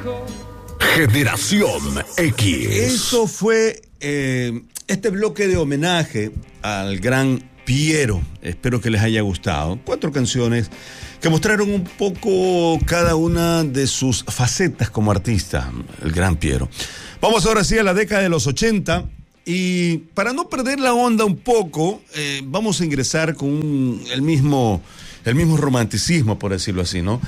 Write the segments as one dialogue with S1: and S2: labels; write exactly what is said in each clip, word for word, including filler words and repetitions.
S1: Generación X.
S2: Eso fue eh, este bloque de homenaje al gran Piero. Espero que les haya gustado. Cuatro canciones que mostraron un poco cada una de sus facetas como artista, el gran Piero. Vamos ahora sí a la década de los ochenta. Y para no perder la onda un poco, eh, vamos a ingresar con un, el mismo, el mismo romanticismo, por decirlo así, ¿no?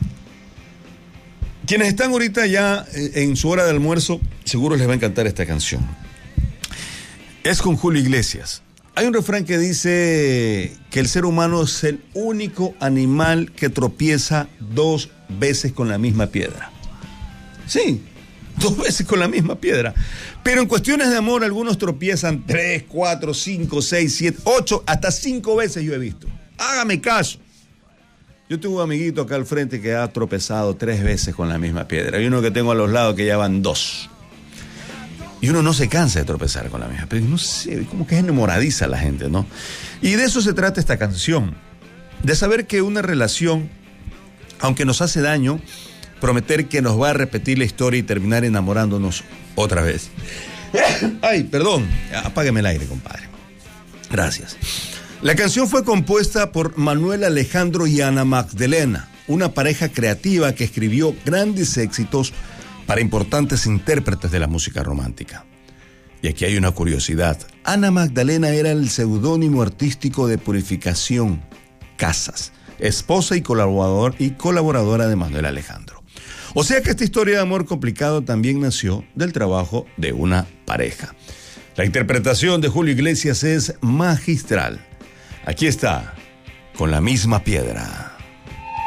S2: Quienes están ahorita ya en su hora de almuerzo, seguro les va a encantar esta canción. Es con Julio Iglesias. Hay un refrán que dice que el ser humano es el único animal que tropieza dos veces con la misma piedra. Sí, dos veces con la misma piedra. Pero en cuestiones de amor, algunos tropiezan tres, cuatro, cinco, seis, siete, ocho, hasta cinco veces yo he visto. Hágame caso. Yo tengo un amiguito acá al frente que ha tropezado tres veces con la misma piedra. Y uno que tengo a los lados que ya van dos. Y uno no se cansa de tropezar con la misma piedra. No sé, como que es enamoradiza la gente, ¿no? Y de eso se trata esta canción. De saber que una relación, aunque nos hace daño, prometer que nos va a repetir la historia y terminar enamorándonos otra vez. Ay, perdón. Apágueme el aire, compadre. Gracias. La canción fue compuesta por Manuel Alejandro y Ana Magdalena, una pareja creativa que escribió grandes éxitos para importantes intérpretes de la música romántica. Y aquí hay una curiosidad. Ana Magdalena era el seudónimo artístico de Purificación Casas, esposa y, colaborador, y colaboradora de Manuel Alejandro. O sea que esta historia de amor complicado también nació del trabajo de una pareja. La interpretación de Julio Iglesias es magistral. Aquí está, Con la misma piedra.